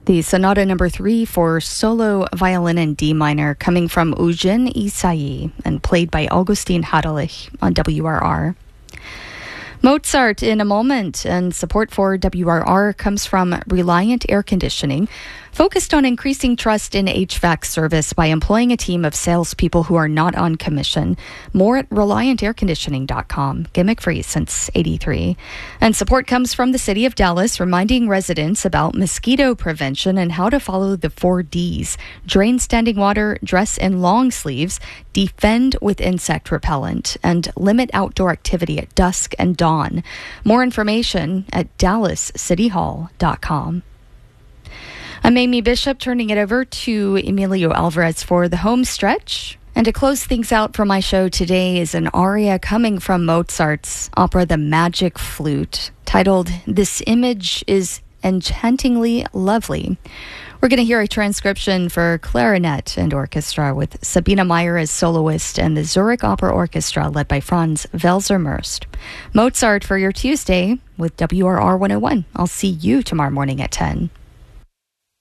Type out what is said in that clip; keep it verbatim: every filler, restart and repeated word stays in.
The Sonata number three for solo violin in D minor, coming from Eugene Isai and played by Augustin Hadelich on W R R. Mozart in a moment, and support for W R R comes from Reliant Air Conditioning, focused on increasing trust in H V A C service by employing a team of salespeople who are not on commission. More at reliant air conditioning dot com. Gimmick free since eighty-three. And support comes from the City of Dallas, reminding residents about mosquito prevention and how to follow the four Ds. Drain standing water, dress in long sleeves, defend with insect repellent, and limit outdoor activity at dusk and dawn. More information at dallas city hall dot com. I'm Amy Bishop, turning it over to Emilio Alvarez for the home stretch. And to close things out for my show today is an aria coming from Mozart's opera The Magic Flute, titled This Image is Enchantingly Lovely. We're going to hear a transcription for clarinet and orchestra with Sabina Meyer as soloist and the Zurich Opera Orchestra led by Franz Welser-Murst. Mozart for your Tuesday with W R R one oh one. I'll see you tomorrow morning at ten.